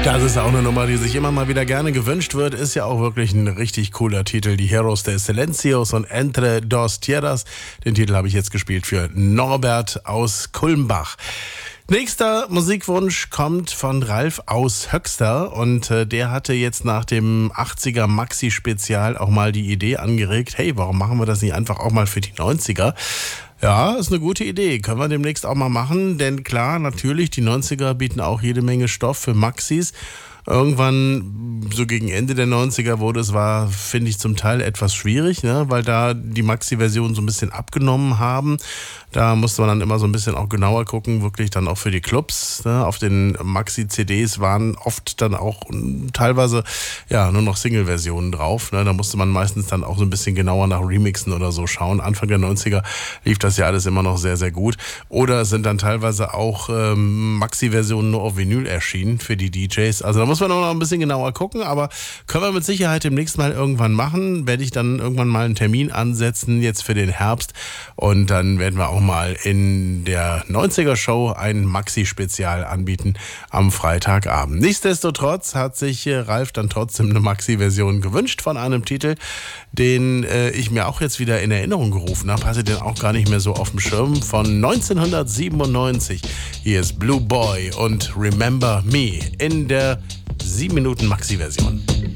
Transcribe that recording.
Das ist auch eine Nummer, die sich immer mal wieder gerne gewünscht wird. Ist ja auch wirklich ein richtig cooler Titel. Die Heroes de Silencios und Entre dos Tierras. Den Titel habe ich jetzt gespielt für Norbert aus Kulmbach. Nächster Musikwunsch kommt von Ralf aus Höxter und der hatte jetzt nach dem 80er Maxi-Spezial auch mal die Idee angeregt, hey, warum machen wir das nicht einfach auch mal für die 90er? Ja, ist eine gute Idee. Können wir demnächst auch mal machen, denn klar, natürlich, die 90er bieten auch jede Menge Stoff für Maxis. Irgendwann, so gegen Ende der 90er wurde es, finde ich, zum Teil etwas schwierig, ne? Weil da die Maxi-Versionen so ein bisschen abgenommen haben. Da musste man dann immer so ein bisschen auch genauer gucken, wirklich dann auch für die Clubs. Ne? Auf den Maxi-CDs waren oft dann auch teilweise ja nur noch Single-Versionen drauf. Ne? Da musste man meistens dann auch so ein bisschen genauer nach Remixen oder so schauen. Anfang der 90er lief das ja alles immer noch sehr, sehr gut. Oder es sind dann teilweise auch Maxi-Versionen nur auf Vinyl erschienen für die DJs. Also da muss man noch ein bisschen genauer gucken, aber können wir mit Sicherheit demnächst mal irgendwann machen. Werde ich dann irgendwann mal einen Termin ansetzen, jetzt für den Herbst. Und dann werden wir auch mal in der 90er-Show ein Maxi-Spezial anbieten am Freitagabend. Nichtsdestotrotz hat sich Ralf dann trotzdem eine Maxi-Version gewünscht von einem Titel, den ich mir auch jetzt wieder in Erinnerung gerufen habe. Hatte den auch gar nicht mehr so auf dem Schirm. Von 1997. Hier ist Blue Boy und Remember Me in der 7 Minuten Maxi-Version.